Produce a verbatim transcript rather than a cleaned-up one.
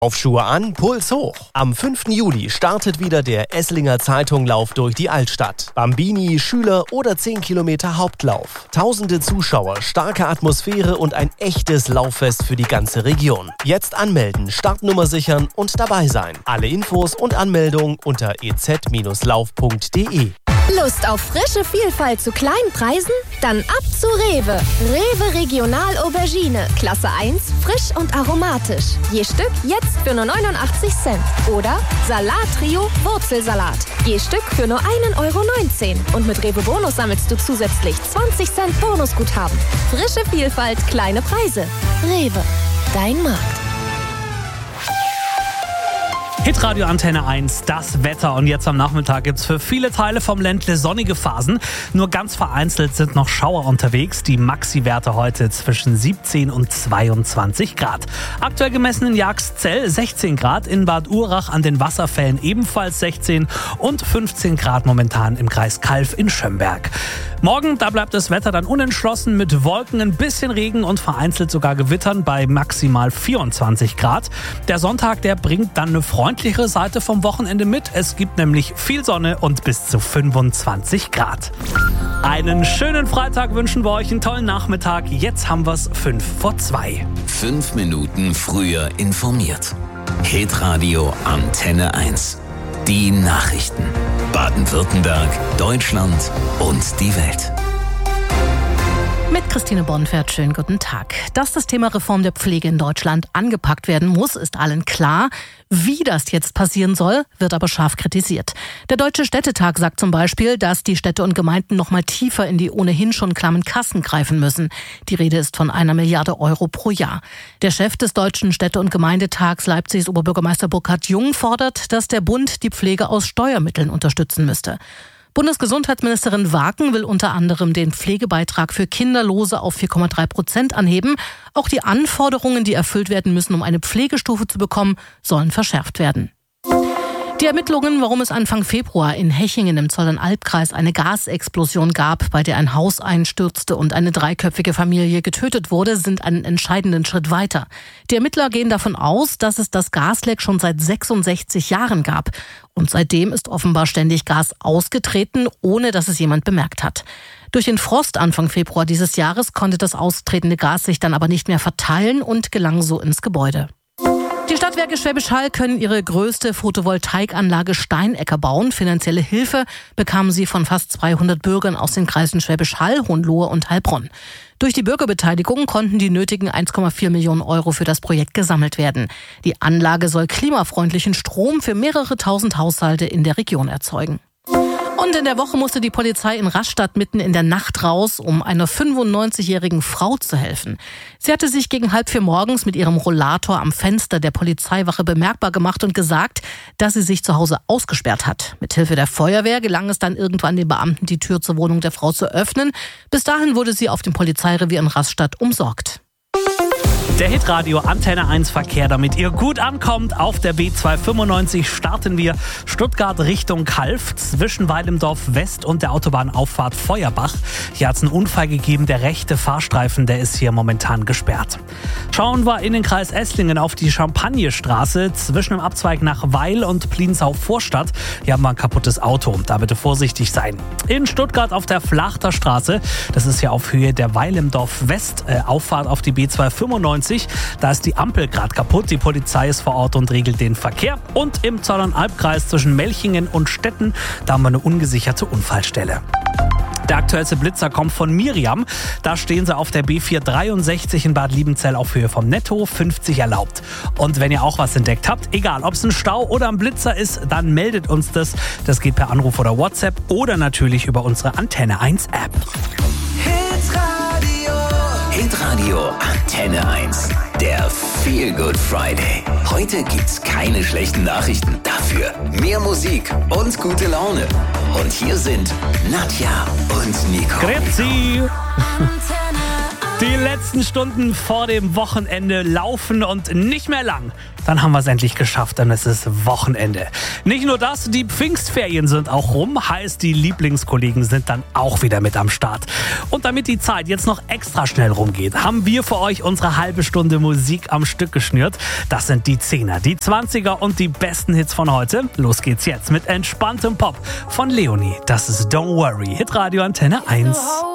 Aufschuhe an, Puls hoch. Am fünften Juli startet wieder der Esslinger Zeitunglauf durch die Altstadt. Bambini, Schüler oder zehn Kilometer Hauptlauf. Tausende Zuschauer, starke Atmosphäre und ein echtes Lauffest für die ganze Region. Jetzt anmelden, Startnummer sichern und dabei sein. Alle Infos und Anmeldung unter e z Bindestrich lauf punkt d e. Lust auf frische Vielfalt zu kleinen Preisen? Dann ab zu Rewe. Rewe Regional Aubergine. Klasse eins, frisch und aromatisch. Je Stück jetzt für nur neunundachtzig Cent. Oder Salat Trio Wurzelsalat. Je Stück für nur ein Euro neunzehn. Und mit Rewe Bonus sammelst du zusätzlich zwanzig Cent Bonusguthaben. Frische Vielfalt, kleine Preise. Rewe, dein Markt. Hitradio Antenne eins, das Wetter. Und jetzt am Nachmittag gibt's für viele Teile vom Ländle sonnige Phasen. Nur ganz vereinzelt sind noch Schauer unterwegs. Die Maxi-Werte heute zwischen siebzehn und zweiundzwanzig Grad. Aktuell gemessen in Jagszell sechzehn Grad, in Bad Urach an den Wasserfällen ebenfalls sechzehn und fünfzehn Grad momentan im Kreis Calw in Schömberg. Morgen, da bleibt das Wetter dann unentschlossen mit Wolken, ein bisschen Regen und vereinzelt sogar Gewittern bei maximal vierundzwanzig Grad. Der Sonntag, der bringt dann eine freundlichere Seite vom Wochenende mit. Es gibt nämlich viel Sonne und bis zu fünfundzwanzig Grad. Einen schönen Freitag wünschen wir euch, einen tollen Nachmittag. Jetzt haben wir es fünf vor zwei. Fünf Minuten früher informiert. Hitradio Antenne eins. Die Nachrichten. Baden-Württemberg, Deutschland und die Welt. Mit Christine Bonfert, schönen guten Tag. Dass das Thema Reform der Pflege in Deutschland angepackt werden muss, ist allen klar. Wie das jetzt passieren soll, wird aber scharf kritisiert. Der Deutsche Städtetag sagt zum Beispiel, dass die Städte und Gemeinden noch mal tiefer in die ohnehin schon klammen Kassen greifen müssen. Die Rede ist von einer Milliarde Euro pro Jahr. Der Chef des Deutschen Städte- und Gemeindetags, Leipzigs Oberbürgermeister Burkhard Jung, fordert, dass der Bund die Pflege aus Steuermitteln unterstützen müsste. Bundesgesundheitsministerin Waken will unter anderem den Pflegebeitrag für Kinderlose auf vier Komma drei Prozent anheben. Auch die Anforderungen, die erfüllt werden müssen, um eine Pflegestufe zu bekommen, sollen verschärft werden. Die Ermittlungen, warum es Anfang Februar in Hechingen im Zollernalbkreis eine Gasexplosion gab, bei der ein Haus einstürzte und eine dreiköpfige Familie getötet wurde, sind einen entscheidenden Schritt weiter. Die Ermittler gehen davon aus, dass es das Gasleck schon seit sechsundsechzig Jahren gab. Und seitdem ist offenbar ständig Gas ausgetreten, ohne dass es jemand bemerkt hat. Durch den Frost Anfang Februar dieses Jahres konnte das austretende Gas sich dann aber nicht mehr verteilen und gelang so ins Gebäude. Die Stadtwerke Schwäbisch Hall können ihre größte Photovoltaikanlage Steinecker bauen. Finanzielle Hilfe bekamen sie von fast zweihundert Bürgern aus den Kreisen Schwäbisch Hall, Hohenlohe und Heilbronn. Durch die Bürgerbeteiligung konnten die nötigen eins Komma vier Millionen Euro für das Projekt gesammelt werden. Die Anlage soll klimafreundlichen Strom für mehrere tausend Haushalte in der Region erzeugen. Und in der Woche musste die Polizei in Rastatt mitten in der Nacht raus, um einer fünfundneunzigjährigen Frau zu helfen. Sie hatte sich gegen halb vier morgens mit ihrem Rollator am Fenster der Polizeiwache bemerkbar gemacht und gesagt, dass sie sich zu Hause ausgesperrt hat. Mithilfe der Feuerwehr gelang es dann irgendwann den Beamten, die Tür zur Wohnung der Frau zu öffnen. Bis dahin wurde sie auf dem Polizeirevier in Rastatt umsorgt. Der Hitradio Antenne eins Verkehr, damit ihr gut ankommt. Auf der B zweihundertfünfundneunzig starten wir Stuttgart Richtung Calw zwischen Weilendorf West und der Autobahnauffahrt Feuerbach. Hier hat es einen Unfall gegeben. Der rechte Fahrstreifen, der ist hier momentan gesperrt. Schauen wir in den Kreis Esslingen auf die Champagnerstraße zwischen dem Abzweig nach Weil und Pliensau Vorstadt. Hier haben wir ein kaputtes Auto. Da bitte vorsichtig sein. In Stuttgart auf der Flachter Straße, das ist ja auf Höhe der Weilendorf West äh, Auffahrt auf die B zweihundertfünfundneunzig. Da ist die Ampel gerade kaputt. Die Polizei ist vor Ort und regelt den Verkehr. Und im Zollernalbkreis zwischen Melchingen und Stetten, da haben wir eine ungesicherte Unfallstelle. Der aktuellste Blitzer kommt von Miriam. Da stehen sie auf der B vierhundertdreiundsechzig in Bad Liebenzell auf Höhe vom Netto, fünfzig erlaubt. Und wenn ihr auch was entdeckt habt, egal ob es ein Stau oder ein Blitzer ist, dann meldet uns das. Das geht per Anruf oder WhatsApp oder natürlich über unsere Antenne eins App. Hitradio Antenne eins. Der Feel Good Friday. Heute gibt's keine schlechten Nachrichten. Dafür mehr Musik und gute Laune. Und hier sind Nadja und Nico. Grüezi. Die letzten Stunden vor dem Wochenende laufen und nicht mehr lang. Dann haben wir es endlich geschafft, dann ist es Wochenende. Nicht nur das, die Pfingstferien sind auch rum, heißt die Lieblingskollegen sind dann auch wieder mit am Start. Und damit die Zeit jetzt noch extra schnell rumgeht, haben wir für euch unsere halbe Stunde Musik am Stück geschnürt. Das sind die Zehner, die Zwanziger und die besten Hits von heute. Los geht's jetzt mit entspanntem Pop von Leonie. Das ist Don't Worry, Hitradio Antenne eins.